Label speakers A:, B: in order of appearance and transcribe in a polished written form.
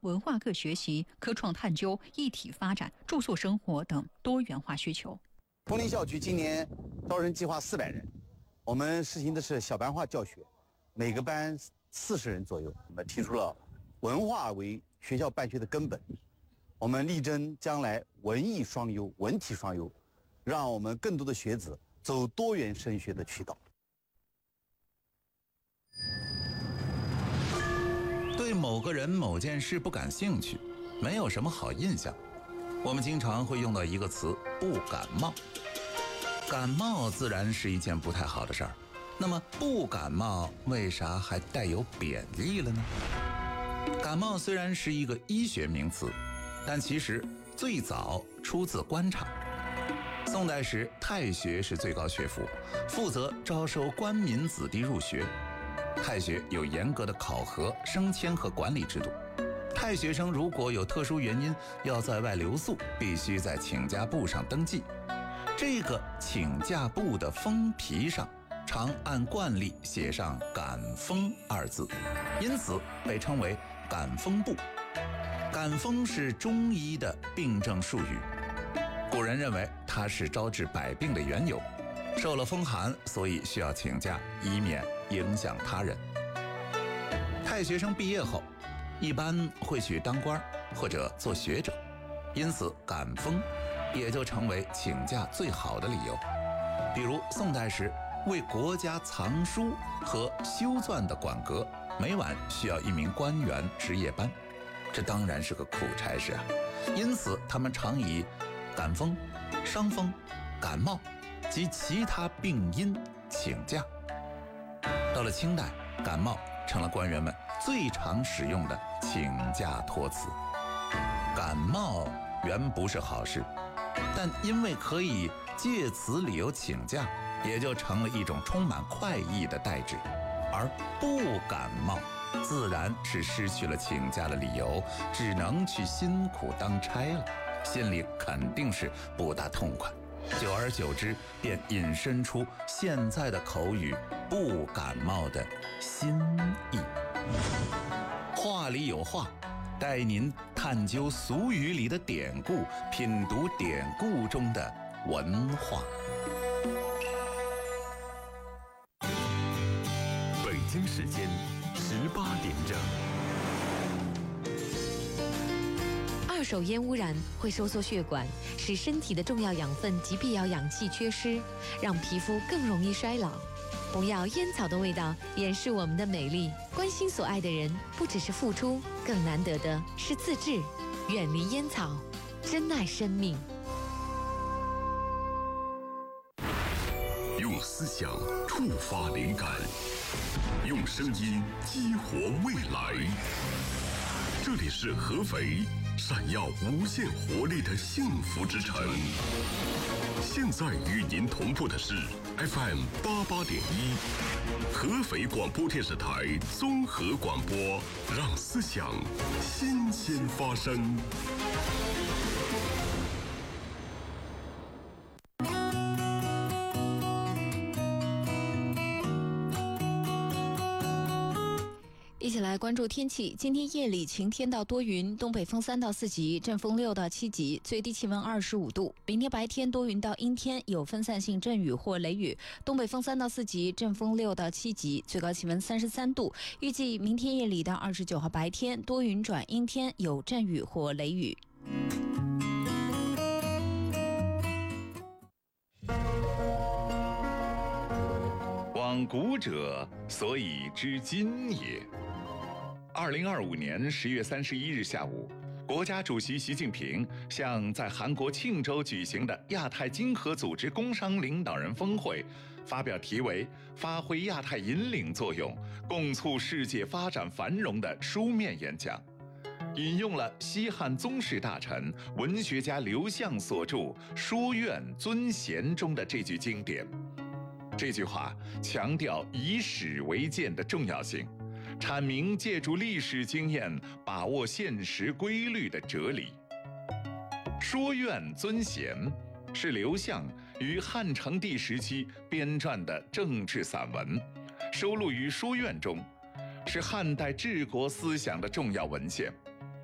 A: 文化课学习、科创探究、一体发展、住宿生活等多元化需求。
B: 枫林校区今年招人计划400人，我们实行的是小班化教学，每个班40人左右。我们提出了文化为学校办学的根本，我们力争将来文艺双优、文体双优，让我们更多的学子走多元升学的渠道。
C: 对某个人、某件事不感兴趣，没有什么好印象，我们经常会用到一个词“不感冒”。感冒自然是一件不太好的事儿，那么不感冒为啥还带有贬义了呢？感冒虽然是一个医学名词，但其实最早出自官场。宋代时，太学是最高学府，负责招收官民子弟入学。太学有严格的考核、升迁和管理制度。太学生如果有特殊原因要在外留宿，必须在请假簿上登记。这个请假簿的封皮上常按惯例写上“感风”2字，因此被称为感风簿。感风是中医的病症术语，古人认为它是招治百病的缘由。受了风寒，所以需要请假，以免影响他人。太学生毕业后，一般会去当官或者做学者，因此感风也就成为请假最好的理由。比如宋代时，为国家藏书和修篆的馆阁，每晚需要一名官员值夜班，这当然是个苦差事啊。因此他们常以感风、伤风、感冒及其他病因请假。到了清代，感冒成了官员们最常使用的请假托词。感冒原不是好事，但因为可以借此理由请假，也就成了一种充满快意的代指。而不感冒自然是失去了请假的理由，只能去辛苦当差了，心里肯定是不大痛快。久而久之，便引申出现在的口语“不感冒”的新意。话里有话，带您探究俗语里的典故，品读典故中的文化。
D: 北京时间18点整。
E: 二手烟污染会收缩血管，使身体的重要养分及必要氧气缺失，让皮肤更容易衰老。不要烟草的味道掩饰我们的美丽。关心所爱的人，不只是付出，更难得的是自制。远离烟草，珍爱生命。
D: 用思想触发灵感，用声音激活未来。这里是合肥，闪耀无限活力的幸福之城。现在与您同步的是 FM 88.1，合肥广播电视台综合广播，让思想新鲜发生。
E: 一起来关注天气。今天夜里晴天到多云，东北风3到4级，阵风6到7级，最低气温25度。明天白天多云到阴天，有分散性阵雨或雷雨，东北风3到4级，阵风6到7级，最高气温33度。预计明天夜里到29号白天多云转阴天，有阵雨或雷雨。
C: 往古者，所以知今也。2025年10月31日下午，国家主席习近平向在韩国庆州举行的亚太经合组织工商领导人峰会发表题为“发挥亚太引领作用，共促世界发展繁荣”的书面演讲，引用了西汉宗室大臣、文学家刘向所著《书院尊贤》中的这句经典。这句话强调以史为鉴的重要性，阐明借助历史经验把握现实规律的哲理。《说苑尊贤》是刘向于汉成帝时期编撰的政治散文，收录于《书苑》中，是汉代治国思想的重要文献。